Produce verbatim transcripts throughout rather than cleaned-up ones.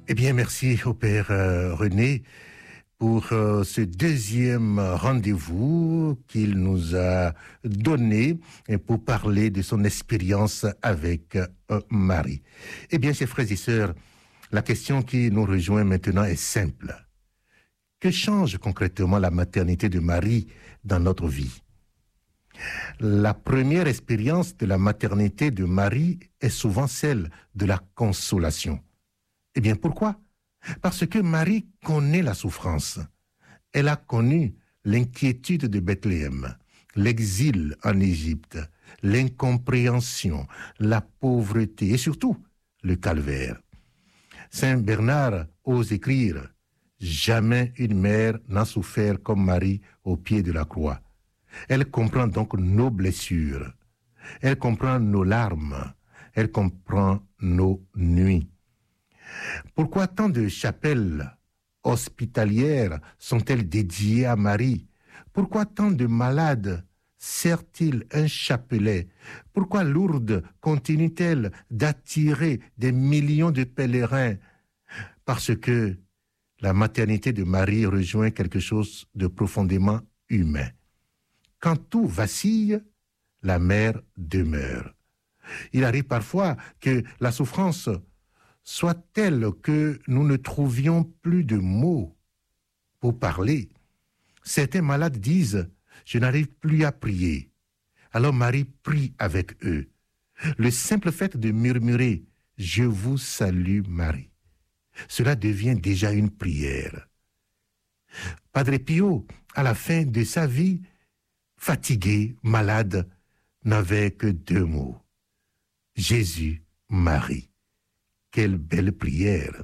Eh bien, merci au Père euh, René pour euh, ce deuxième rendez-vous qu'il nous a donné pour parler de son expérience avec euh, Marie. Eh bien, chers frères et sœurs, la question qui nous rejoint maintenant est simple. Que change concrètement la maternité de Marie dans notre vie? La première expérience de la maternité de Marie est souvent celle de la consolation. Eh bien, pourquoi? Parce que Marie connaît la souffrance. Elle a connu l'inquiétude de Bethléem, l'exil en Égypte, l'incompréhension, la pauvreté et surtout le calvaire. Saint Bernard ose écrire « Jamais une mère n'a souffert comme Marie au pied de la croix. Elle comprend donc nos blessures, elle comprend nos larmes, elle comprend nos nuits. » Pourquoi tant de chapelles hospitalières sont-elles dédiées à Marie? Pourquoi tant de malades serrent-ils un chapelet? Pourquoi Lourdes continue-t-elle d'attirer des millions de pèlerins? Parce que la maternité de Marie rejoint quelque chose de profondément humain. Quand tout vacille, la mère demeure. Il arrive parfois que la souffrance soit telle que nous ne trouvions plus de mots pour parler. Certains malades disent « Je n'arrive plus à prier ». Alors Marie prie avec eux. Le simple fait de murmurer « Je vous salue Marie », cela devient déjà une prière. Padre Pio, à la fin de sa vie, fatigué, malade, n'avait que deux mots. Jésus, Marie. Quelle belle prière!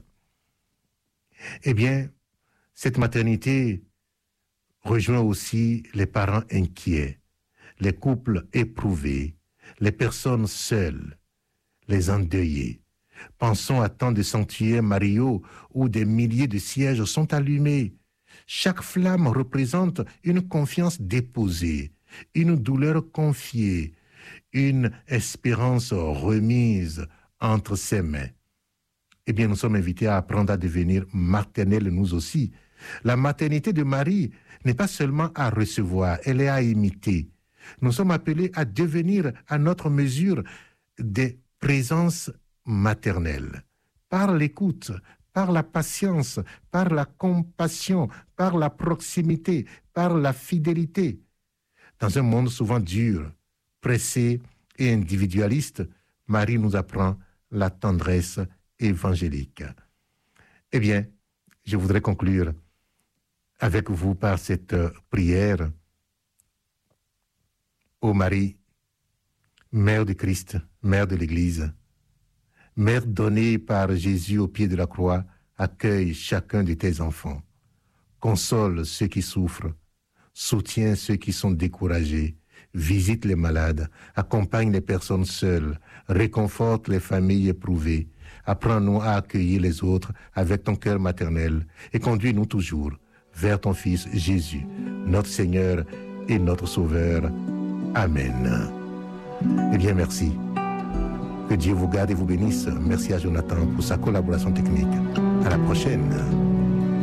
Eh bien, cette maternité rejoint aussi les parents inquiets, les couples éprouvés, les personnes seules, les endeuillés. Pensons à tant de sanctuaires mariaux où des milliers de cierges sont allumés. Chaque flamme représente une confiance déposée, une douleur confiée, une espérance remise entre ses mains. Eh bien, nous sommes invités à apprendre à devenir maternels nous aussi. La maternité de Marie n'est pas seulement à recevoir, elle est à imiter. Nous sommes appelés à devenir à notre mesure des présences maternelles. Par l'écoute, par la patience, par la compassion, par la proximité, par la fidélité. Dans un monde souvent dur, pressé et individualiste, Marie nous apprend la tendresse évangélique. Eh bien, je voudrais conclure avec vous par cette prière. Ô Marie, Mère du Christ, Mère de l'Église, Mère donnée par Jésus au pied de la croix, accueille chacun de tes enfants. Console ceux qui souffrent, soutiens ceux qui sont découragés, visite les malades, accompagne les personnes seules, réconforte les familles éprouvées. Apprends-nous à accueillir les autres avec ton cœur maternel et conduis-nous toujours vers ton Fils Jésus, notre Seigneur et notre Sauveur. Amen. Eh bien, merci. Que Dieu vous garde et vous bénisse. Merci à Jonathan pour sa collaboration technique. À la prochaine.